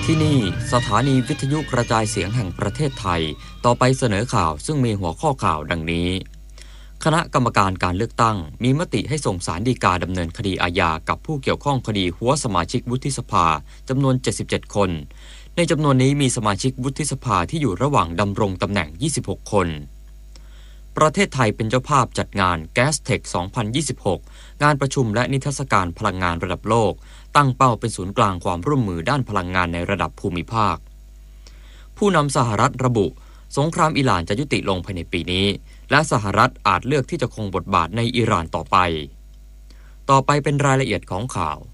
ที่นี่สถานีวิทยุกระจายเสียงแห่งประเทศไทยต่อไปเสนอข่าวซึ่งมีหัวข้อข่าวดังนี้คณะกรรมการการเลือกตั้งมีมติให้ส่งศาลฎีกาดำเนินคดีอาญากับผู้เกี่ยวข้องคดีหัวสมาชิกวุฒิสภาจำนวน77คนในจำนวนนี้มีสมาชิกวุฒิสภาที่อยู่ระหว่างดำรงตำแหน่ง26คนประเทศไทยเป็นเจ้าภาพจัดงาน Gastech 2026 งานประชุมและนิทรรศการพลังงานระดับโลกตั้งเป้าเป็นศูนย์กลางความร่วมมือด้านพลังงานในระดับภูมิภาคผู้นำสหรัฐระบุสงครามอิหร่านจะยุติลงภายในปีนี้และสหรัฐอาจเลือกที่จะคงบทบาทในอิหร่านต่อไปเป็นรายละเอียดของข่าว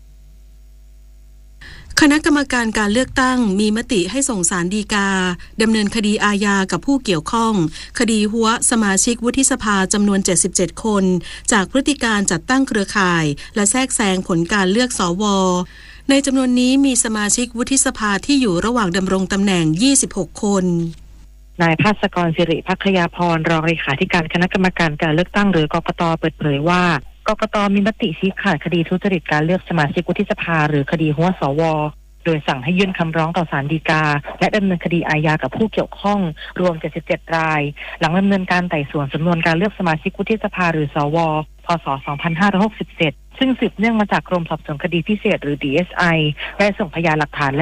คณะกรรมการการเลือกตั้งมีมติให้ส่งศาลฎีกาดำเนินคดีอาญากับผู้เกี่ยวข้องคดีหัวสมาชิกวุฒิสภาจำนวน77คนจากพฤติการจัดตั้งเครือข่ายและแทรกแซงผลการเลือกสว.ในจำนวนนี้มีสมาชิกวุฒิสภาที่อยู่ระหว่างดำรงตำแหน่ง26คนนายภาสกรศิริภัคยาพรรองเลขาธิการคณะกรรมการการเลือกตั้งหรือกกต.เปิดเผยว่ากกต.มีมติชี้ขาดคดีทุจริตการเลือกสมาชิกวุฒิสภาหรือคดีหัวสว.โดยสั่งให้ยื่นคำร้องต่อศาลฎีกาและดำเนินคดีอาญากับผู้เกี่ยวข้องรวม77รายหลังดำเนินการไต่สวนสำนวนการเลือกสมาชิกวุฒิสภาหรือสว.พ.ศ. 2567ซึ่งสืบเนื่องมาจากกรมสอบสวนคดีพิเศษหรือ DSI ได้ส่งพยานหลักฐานและ